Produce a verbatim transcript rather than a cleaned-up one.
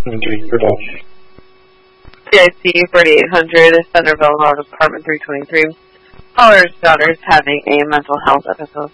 Okay, production. C I C forty-eight hundred, Centerville Health Department three twenty-three. Caller's daughter is having a mental health episode.